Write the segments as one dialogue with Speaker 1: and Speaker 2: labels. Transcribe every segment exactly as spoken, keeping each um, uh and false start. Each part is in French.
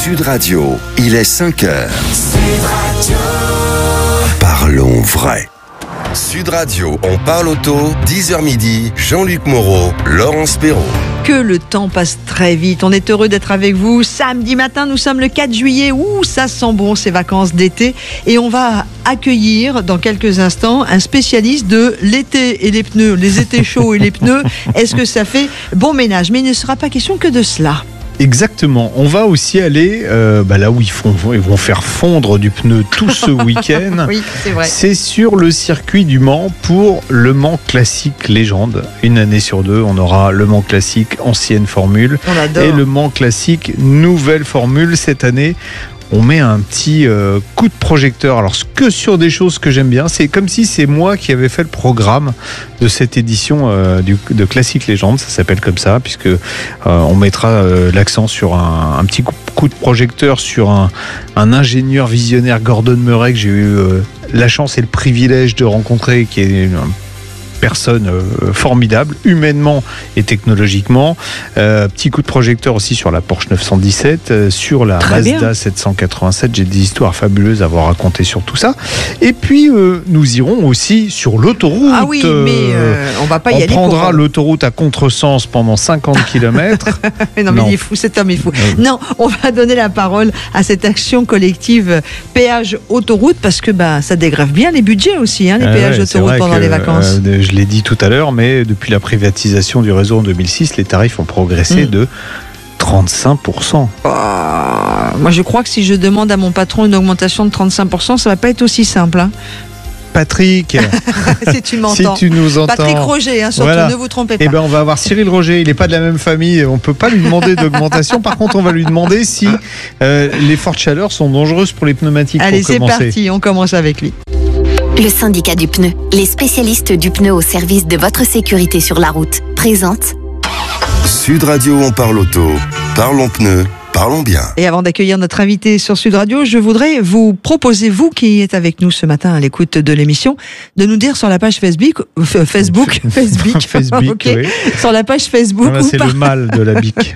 Speaker 1: Sud Radio, il est cinq heures. Sud Radio. Parlons vrai. Sud Radio, on parle auto, dix heures midi, Jean-Luc Moreau, Laurence Perrault.
Speaker 2: Que le temps passe très vite. On est heureux d'être avec vous. Samedi matin, nous sommes le quatre juillet. Ouh, ça sent bon ces vacances d'été. Et on va accueillir dans quelques instants un spécialiste de l'été et les pneus, les étés chauds et les pneus. Est-ce que ça fait bon ménage? Mais il ne sera pas question que de cela.
Speaker 3: Exactement. On va aussi aller euh, bah là où ils, font, ils vont faire fondre du pneu tout ce week-end.
Speaker 2: Oui, c'est vrai.
Speaker 3: C'est sur le circuit du Mans pour le Mans Classique Légende. Une année sur deux, on aura le Mans Classique ancienne formule
Speaker 2: on adore.
Speaker 3: Et le Mans Classique nouvelle formule. Cette année, on met un petit euh, coup de projecteur. Alors, que sur des choses que j'aime bien, c'est comme si c'est moi qui avais fait le programme de cette édition euh, du, de Classique Légende. Ça s'appelle comme ça, puisque euh, on mettra euh, l'accent sur un, un petit coup, coup de projecteur sur un, un ingénieur visionnaire, Gordon Murray, que j'ai eu euh, la chance et le privilège de rencontrer, qui est une personne euh, formidable, humainement et technologiquement. Euh, petit coup de projecteur aussi sur la Porsche neuf cent dix-sept, euh, sur la
Speaker 2: Très
Speaker 3: Mazda
Speaker 2: bien.
Speaker 3: sept cent quatre-vingt-sept. J'ai des histoires fabuleuses à vous raconter sur tout ça. Et puis, euh, nous irons aussi sur l'autoroute.
Speaker 2: Ah oui, mais euh, on va pas y
Speaker 3: on
Speaker 2: aller.
Speaker 3: prendra
Speaker 2: pour...
Speaker 3: l'autoroute à contresens pendant cinquante kilomètres.
Speaker 2: Mais non, mais
Speaker 3: Non.
Speaker 2: il est fou, cet homme est fou.
Speaker 3: Euh.
Speaker 2: Non, on va donner la parole à cette action collective péage autoroute parce que bah, ça dégrève bien les budgets aussi, hein, les
Speaker 3: Ah
Speaker 2: péages
Speaker 3: ouais, c'est
Speaker 2: autoroute
Speaker 3: vrai
Speaker 2: pendant
Speaker 3: que,
Speaker 2: les vacances.
Speaker 3: euh, je l'ai dit tout à l'heure, mais depuis la privatisation du réseau en deux mille six, les tarifs ont progressé
Speaker 2: Mm.
Speaker 3: de trente-cinq pour cent.
Speaker 2: Oh, moi, je crois que si je demande à mon patron une augmentation de trente-cinq pour cent, ça va pas être aussi simple. Hein.
Speaker 3: Patrick,
Speaker 2: si tu
Speaker 3: si
Speaker 2: m'entends.
Speaker 3: tu nous entends.
Speaker 2: Patrick Roger, hein, surtout,
Speaker 3: Voilà.
Speaker 2: ne vous trompez pas.
Speaker 3: Eh ben, on va avoir Cyril Roger. Il n'est pas de la même famille. On peut pas lui demander d'augmentation. Par contre, on va lui demander si euh, les fortes chaleurs sont dangereuses pour les pneumatiques.
Speaker 2: Allez,
Speaker 3: pour
Speaker 2: c'est
Speaker 3: commencer.
Speaker 2: parti, on commence avec lui.
Speaker 4: Le syndicat du pneu, les spécialistes du pneu au service de votre sécurité sur la route, présente
Speaker 1: Sud Radio, on parle auto, parlons pneus, parlons bien.
Speaker 2: Et avant d'accueillir notre invité sur Sud Radio, je voudrais vous proposer, vous qui êtes avec nous ce matin à l'écoute de l'émission, de nous dire sur la page Facebook, euh, Facebook, Facebook,
Speaker 3: Facebook,
Speaker 2: ok,
Speaker 3: oui.
Speaker 2: sur la page Facebook,
Speaker 3: Voilà,
Speaker 2: ou
Speaker 3: c'est
Speaker 2: par...
Speaker 3: le mal de la bique.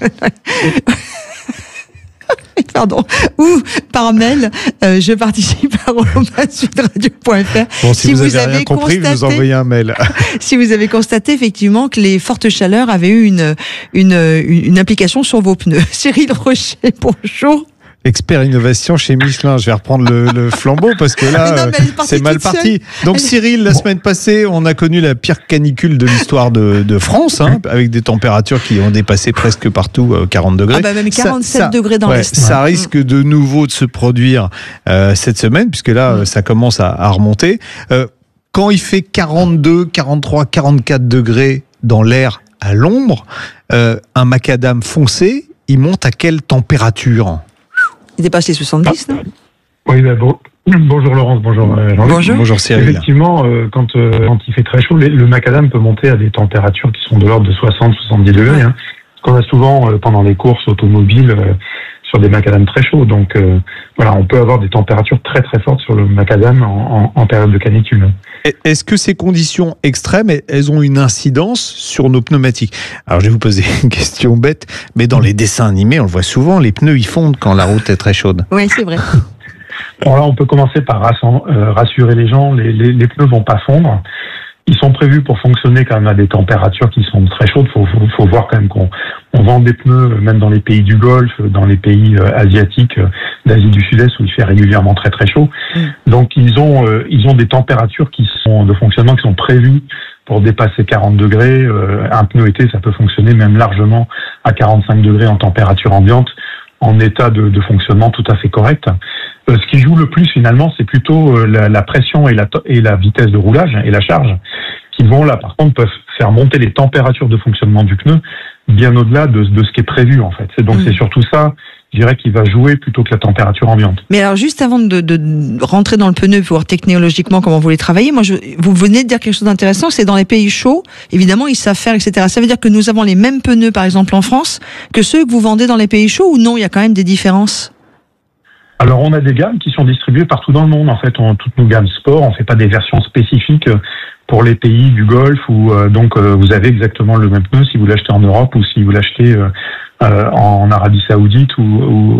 Speaker 2: pardon, ou par mail, euh, je participe à arobase sudradio point f r.
Speaker 3: Bon, si,
Speaker 2: Si
Speaker 3: vous,
Speaker 2: vous
Speaker 3: avez
Speaker 2: avez
Speaker 3: rien compris, vous nous
Speaker 2: constaté-
Speaker 3: envoyez un mail.
Speaker 2: Si vous avez constaté effectivement que les fortes chaleurs avaient eu une, une, une, une implication sur vos pneus. Cyril Rocher, bonjour.
Speaker 3: Expert innovation chez Michelin. Je vais reprendre le, le flambeau parce que là,
Speaker 2: Mais non, mais elle est partie
Speaker 3: c'est mal
Speaker 2: toute
Speaker 3: parti. Donc
Speaker 2: Elle-
Speaker 3: Cyril, la semaine passée, on a connu la pire canicule de l'histoire de, de France, hein, avec des températures qui ont dépassé presque partout euh, quarante degrés.
Speaker 2: Ah bah même
Speaker 3: Ça-
Speaker 2: quarante-sept
Speaker 3: ça-
Speaker 2: degrés dans
Speaker 3: ouais,
Speaker 2: l'Est.
Speaker 3: Ça
Speaker 2: Ouais.
Speaker 3: risque de nouveau de se produire euh, cette semaine, puisque là, euh, ça commence à, à remonter. Euh, quand il fait quarante-deux, quarante-trois, quarante-quatre degrés dans l'air à l'ombre, euh, un macadam foncé, il monte à quelle température ?
Speaker 2: Il dépasse les soixante-dix, non?
Speaker 5: Oui, bah, bon. Bonjour Laurence, bonjour euh, Jean-Luc.
Speaker 2: Bonjour.
Speaker 3: Bonjour Cyril.
Speaker 5: Effectivement, euh, quand, euh, quand il fait très chaud, les- le macadam peut monter à des températures qui sont de l'ordre de soixante à soixante-dix degrés. Hein. Ce qu'on a souvent euh, pendant les courses automobiles euh, sur des macadams très chauds. Donc euh, voilà, on peut avoir des températures très très fortes sur le macadam en, en, en période de canicule.
Speaker 3: Est-ce que ces conditions extrêmes, elles ont une incidence sur nos pneumatiques ? Alors, je vais vous poser une question bête, mais dans les dessins animés, on le voit souvent, les pneus, ils fondent quand la route est très chaude.
Speaker 2: Oui, c'est vrai.
Speaker 5: Alors là, on peut commencer par rassan- euh, rassurer les gens, les, les, les pneus vont pas fondre. Ils sont prévus pour fonctionner quand même à des températures qui sont très chaudes. Faut, faut, faut voir quand même qu'on on vend des pneus même dans les pays du Golfe, dans les pays euh, asiatiques, euh, d'Asie du Sud-Est où il fait régulièrement très très chaud.
Speaker 2: Mm.
Speaker 5: Donc ils ont euh, ils ont des températures qui sont de fonctionnement qui sont prévues pour dépasser quarante degrés. Euh, un pneu été, ça peut fonctionner même largement à quarante-cinq degrés en température ambiante, en état de, de fonctionnement tout à fait correct. Euh, ce qui joue le plus finalement, c'est plutôt euh, la, la pression et la, et la vitesse de roulage et la charge, qui vont là par contre peuvent faire monter les températures de fonctionnement du pneu bien au-delà de, de ce qui est prévu en fait. C'est, donc
Speaker 2: Mmh.
Speaker 5: c'est surtout ça, je dirais, qui va jouer plutôt que la température ambiante.
Speaker 2: Mais alors, juste avant de, de rentrer dans le pneu, pour voir technologiquement comment vous voulez travailler, moi, je, vous venez de dire quelque chose d'intéressant, c'est dans les pays chauds, évidemment, ils savent faire, et cetera. Ça veut dire que nous avons les mêmes pneus, par exemple, en France, que ceux que vous vendez dans les pays chauds, ou non, il y a quand même des différences?
Speaker 5: Alors on a des gammes qui sont distribuées partout dans le monde. En fait, on, toutes nos gammes sport, on fait pas des versions spécifiques pour les pays du Golfe où euh, donc euh, vous avez exactement le même pneu si vous l'achetez en Europe ou si vous l'achetez euh, euh, en Arabie Saoudite ou, ou, ou aux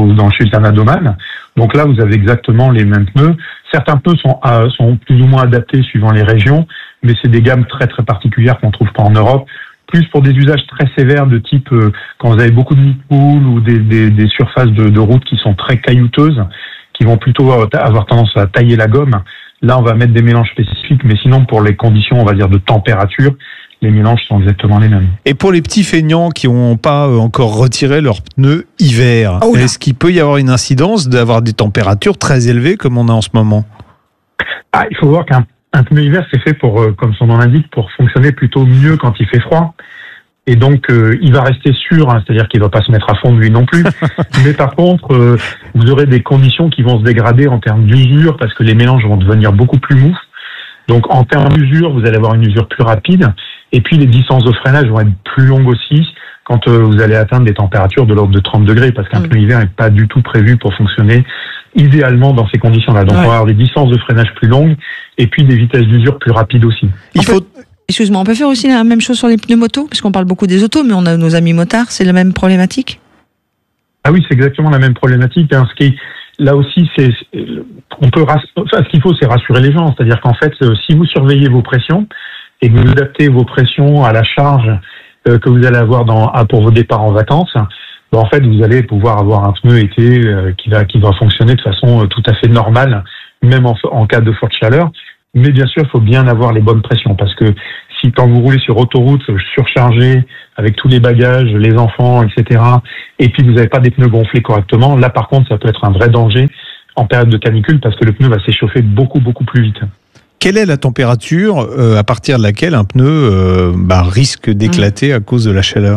Speaker 5: dans chez Zanadoman. Donc là, vous avez exactement les mêmes pneus. Certains pneus sont, euh, sont plus ou moins adaptés suivant les régions, mais c'est des gammes très très particulières qu'on trouve pas en Europe. Plus pour des usages très sévères de type euh, quand vous avez beaucoup de mid-pool ou des, des, des surfaces de, de route qui sont très caillouteuses, qui vont plutôt avoir tendance à tailler la gomme. Là, on va mettre des mélanges spécifiques, mais sinon, pour les conditions, on va dire, de température, les mélanges sont exactement les mêmes.
Speaker 3: Et pour les petits feignants qui n'ont pas encore retiré leurs pneus hiver, oh est-ce qu'il peut y avoir une incidence d'avoir des températures très élevées comme on a en ce moment ?
Speaker 5: Ah, il faut voir qu'un un pneu hiver, c'est fait pour, euh, comme son nom l'indique, pour fonctionner plutôt mieux quand il fait froid. Et donc, euh, il va rester sûr, hein, c'est-à-dire qu'il ne va pas se mettre à fond de lui non plus. Mais par contre, euh, vous aurez des conditions qui vont se dégrader en termes d'usure parce que les mélanges vont devenir beaucoup plus mous. Donc, en termes d'usure, vous allez avoir une usure plus rapide. Et puis, les distances de freinage vont être plus longues aussi quand euh, vous allez atteindre des températures de l'ordre de trente degrés parce qu'un mmh. pneu hiver n'est pas du tout prévu pour fonctionner idéalement dans ces conditions-là. Donc, ouais. on va avoir des distances de freinage plus longues et puis des vitesses d'usure plus rapides aussi.
Speaker 2: Il faut... Excuse-moi, on peut faire aussi la même chose sur les pneus motos, parce qu'on parle beaucoup des autos, mais on a nos amis motards, c'est la même problématique ?
Speaker 5: Ah oui, c'est exactement la même problématique. Hein. Ce qui est, là aussi, c'est, on peut, enfin, ce qu'il faut, c'est rassurer les gens. C'est-à-dire qu'en fait, si vous surveillez vos pressions et que vous adaptez vos pressions à la charge euh, que vous allez avoir dans, pour vos départs en vacances, ben, en fait, vous allez pouvoir avoir un pneu été euh, qui va, qui va fonctionner de façon euh, tout à fait normale, même en, en cas de forte chaleur. Mais bien sûr, il faut bien avoir les bonnes pressions parce que si quand vous roulez sur autoroute surchargé avec tous les bagages, les enfants, et cetera, et puis vous n'avez pas des pneus gonflés correctement, là par contre, ça peut être un vrai danger en période de canicule parce que le pneu va s'échauffer beaucoup, beaucoup plus vite.
Speaker 3: Quelle est la température euh, à partir de laquelle un pneu euh, bah, risque d'éclater mmh. à cause de la chaleur ?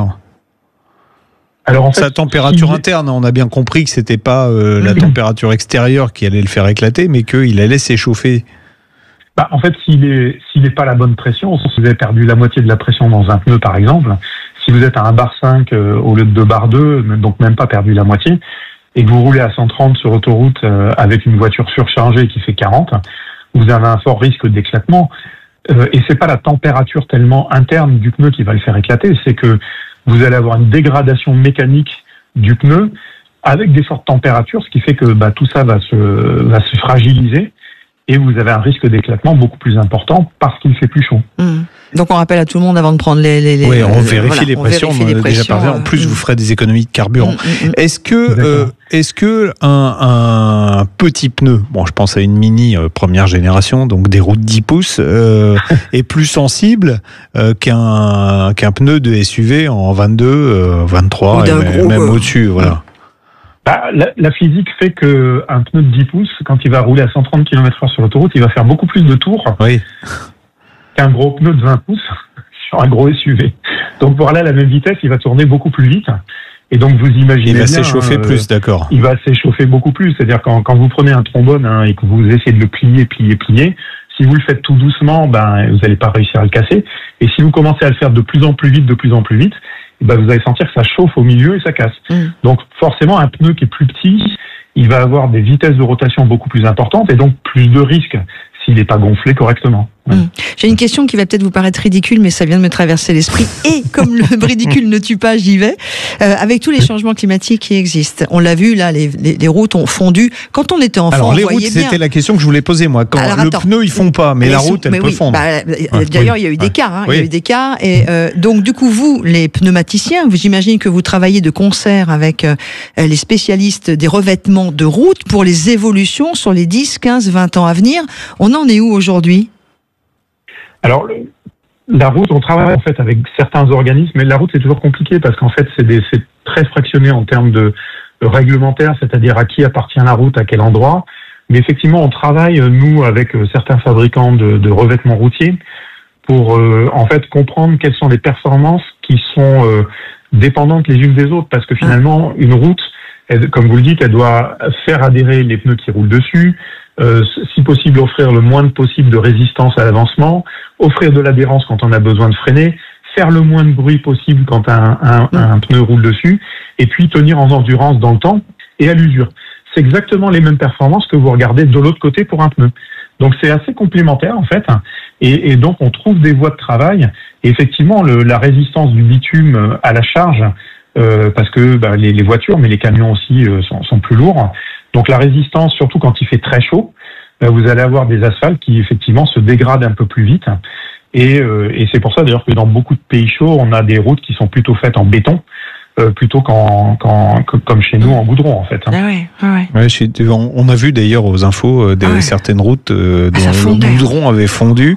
Speaker 3: Alors en fait, sa température si... interne, on a bien compris que c'était pas euh, la température extérieure qui allait le faire éclater, mais qu'il allait s'échauffer.
Speaker 5: Bah, en fait, s'il est, s'il n'est pas à la bonne pression, si vous avez perdu la moitié de la pression dans un pneu, par exemple, si vous êtes à un bar cinq euh, au lieu de deux bar deux, donc même pas perdu la moitié, et que vous roulez à cent trente sur autoroute euh, avec une voiture surchargée qui fait quarante, vous avez un fort risque d'éclatement. Euh, et c'est pas la température tellement interne du pneu qui va le faire éclater, c'est que vous allez avoir une dégradation mécanique du pneu avec des fortes températures, ce qui fait que bah, tout ça va se, va se fragiliser. Et vous avez un risque d'éclatement beaucoup plus important parce qu'il fait plus chaud. Mmh.
Speaker 2: Donc on rappelle à tout le monde avant de prendre les... les, les
Speaker 3: oui, on vérifie voilà, les pressions. On vérifie les pressions déjà euh, en plus, mmh. vous ferez des économies de carburant. Mmh, mmh. Est-ce que, euh, est-ce que un, un petit pneu, bon, je pense à une Mini euh, première génération, donc des roues de dix pouces, euh, est plus sensible euh, qu'un, qu'un pneu de S U V en vingt-deux, euh, vingt-trois, et même, même euh, au-dessus, voilà. Mmh.
Speaker 5: Bah, la, la physique fait que un pneu de dix pouces, quand il va rouler à cent trente kilomètres heure sur l'autoroute, il va faire beaucoup plus de tours
Speaker 3: oui.
Speaker 5: qu'un gros pneu de vingt pouces sur un gros S U V. Donc pour aller à la même vitesse, il va tourner beaucoup plus vite. Et donc vous imaginez
Speaker 3: il va
Speaker 5: bien,
Speaker 3: s'échauffer
Speaker 5: euh,
Speaker 3: plus, d'accord.
Speaker 5: Il va s'échauffer beaucoup plus. C'est-à-dire quand, quand vous prenez un trombone hein, et que vous essayez de le plier, plier, plier, si vous le faites tout doucement, ben vous n'allez pas réussir à le casser. Et si vous commencez à le faire de plus en plus vite, de plus en plus vite, ben vous allez sentir que ça chauffe au milieu et ça casse. Mmh. Donc forcément, un pneu qui est plus petit, il va avoir des vitesses de rotation beaucoup plus importantes et donc plus de risques s'il n'est pas gonflé correctement.
Speaker 2: Mmh. J'ai une question qui va peut-être vous paraître ridicule, mais ça vient de me traverser l'esprit. Et comme le ridicule ne tue pas, j'y vais. Euh, avec tous les changements climatiques qui existent, on l'a vu là, les, les, les routes ont fondu. Quand on était enfant,
Speaker 3: alors les
Speaker 2: on
Speaker 3: routes,
Speaker 2: voyait bien.
Speaker 3: C'était la question que je voulais poser moi. Quand alors, le attends, pneu, ils fond pas, mais, mais la route, elle mais peut oui, fondre. Bah,
Speaker 2: d'ailleurs, il y a eu des
Speaker 3: ouais.
Speaker 2: cas. Hein,
Speaker 3: oui.
Speaker 2: Il y a eu des cas. Et euh, donc, du coup, vous, les pneumaticiens, vous imaginez que vous travaillez de concert avec euh, les spécialistes des revêtements de route pour les évolutions sur les dix, quinze, vingt ans à venir. On en est où aujourd'hui ?
Speaker 5: Alors, le, la route, on travaille en fait avec certains organismes, mais la route c'est toujours compliqué parce qu'en fait c'est, des, c'est très fractionné en termes de, de réglementaire, c'est-à-dire à qui appartient la route, à quel endroit. Mais effectivement, on travaille nous avec certains fabricants de, de revêtements routiers pour euh, en fait comprendre quelles sont les performances qui sont euh, dépendantes les unes des autres, parce que finalement une route, elle, comme vous le dites, elle doit faire adhérer les pneus qui roulent dessus. Euh, si possible, offrir le moins possible de résistance à l'avancement, offrir de l'adhérence quand on a besoin de freiner, faire le moins de bruit possible quand un, un, un pneu roule dessus, et puis tenir en endurance dans le temps et à l'usure. C'est exactement les mêmes performances que vous regardez de l'autre côté pour un pneu. Donc c'est assez complémentaire en fait, et, et donc on trouve des voies de travail. Et effectivement, le, la résistance du bitume à la charge euh, parce que bah, les, les voitures, mais les camions aussi euh, sont, sont plus lourds. Donc la résistance, surtout quand il fait très chaud, euh, vous allez avoir des asphaltes qui effectivement se dégradent un peu plus vite. Et, euh, et c'est pour ça d'ailleurs que dans beaucoup de pays chauds, on a des routes qui sont plutôt faites en béton. Euh, plutôt qu'en, qu'en, que, comme chez nous en goudron en fait. Hein.
Speaker 2: Ah ouais, ouais.
Speaker 3: Ouais, chez, on, on a vu d'ailleurs aux infos euh, des, ah ouais. certaines routes euh, dont
Speaker 2: ah,
Speaker 3: le goudron avait fondu.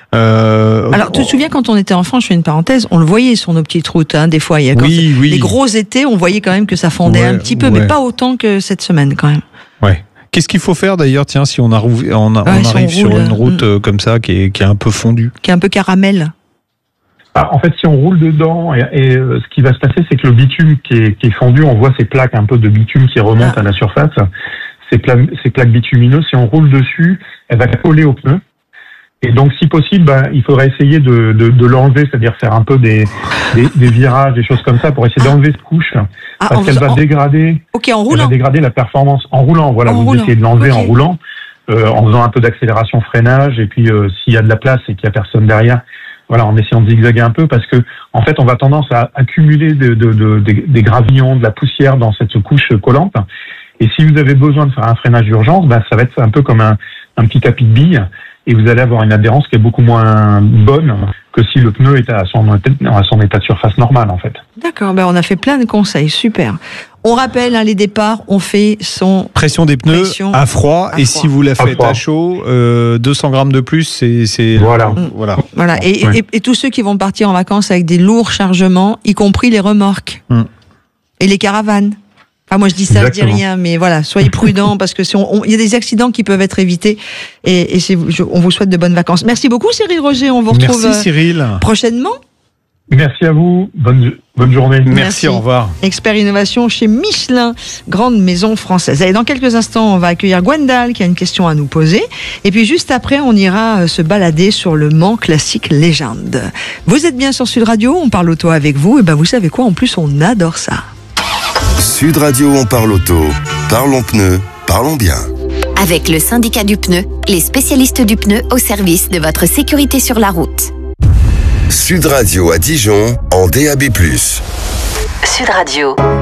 Speaker 3: Euh,
Speaker 2: Alors, tu te souviens quand on était enfant, je fais une parenthèse, on le voyait sur nos petites routes, hein, des fois. Il y a quand
Speaker 3: oui, oui.
Speaker 2: Les gros étés, on voyait quand même que ça fondait ouais, un petit peu, ouais. mais pas autant que cette semaine quand même.
Speaker 3: Ouais. Qu'est-ce qu'il faut faire d'ailleurs, tiens, si on, a, on, a, ouais, on arrive si on roule, sur une route euh, comme ça qui est, qui est un peu fondue,
Speaker 2: qui est un peu caramel?
Speaker 5: Ah, en fait, si on roule dedans, et, et euh, ce qui va se passer, c'est que le bitume qui est, qui est fondu, on voit ces plaques un peu de bitume qui remontent ah. à la surface. Ces, pla- ces plaques bitumineuses, si on roule dessus, elle va coller au pneu. Et donc, si possible, bah, il faudrait essayer de, de, de l'enlever, c'est-à-dire faire un peu des, des, des virages, des choses comme ça, pour essayer ah. d'enlever cette couche, ah, parce qu'elle va en... dégrader,
Speaker 2: okay, en
Speaker 5: elle
Speaker 2: roulant.
Speaker 5: va dégrader la performance en roulant. Voilà,
Speaker 2: en
Speaker 5: vous
Speaker 2: roulant.
Speaker 5: essayez de l'enlever okay. en roulant, euh, en faisant un peu d'accélération, freinage, et puis euh, s'il y a de la place et qu'il y a personne derrière. Voilà, en essayant de zigzaguer un peu, parce que en fait, on va tendance à accumuler de, de, de, de, des gravillons, de la poussière dans cette couche collante. Et si vous avez besoin de faire un freinage d'urgence, bah, ça va être un peu comme un, un petit tapis de billes, et vous allez avoir une adhérence qui est beaucoup moins bonne que si le pneu est à son, à son état de surface normal, en fait.
Speaker 2: D'accord, ben on a fait plein de conseils, super. On rappelle, hein, les départs, on fait son...
Speaker 3: Pression des pneus
Speaker 2: pression
Speaker 3: à froid,
Speaker 2: à
Speaker 3: et
Speaker 2: froid.
Speaker 3: si vous la faites à, à chaud, euh, deux cents grammes de plus, c'est... c'est...
Speaker 5: Voilà.
Speaker 2: Mmh.
Speaker 3: voilà.
Speaker 2: voilà. Et,
Speaker 5: ouais.
Speaker 2: et, et tous ceux qui vont partir en vacances avec des lourds chargements, y compris les remorques mmh. et les caravanes. Enfin, moi je dis ça, Exactement. je dis rien, mais voilà, soyez prudents parce que il y a des accidents qui peuvent être évités et, et c'est, je, on vous souhaite de bonnes vacances. Merci beaucoup Cyril Roger, on vous retrouve
Speaker 3: Merci, Cyril.
Speaker 2: prochainement.
Speaker 5: Merci à vous, bonne, bonne journée.
Speaker 3: Merci,
Speaker 2: Merci,
Speaker 3: au revoir.
Speaker 2: Expert innovation chez Michelin, grande maison française. Allez, dans quelques instants, on va accueillir Gwendal qui a une question à nous poser. Et puis juste après, on ira se balader sur le Mans Classique Légende. Vous êtes bien sur Sud Radio, on parle auto avec vous. Et ben vous savez quoi, en plus on adore ça.
Speaker 1: Sud Radio, on parle auto. Parlons pneus, parlons bien.
Speaker 4: Avec le syndicat du pneu, les spécialistes du pneu au service de votre sécurité sur la route.
Speaker 1: Sud Radio à Dijon, en D A B plus.
Speaker 4: Sud Radio.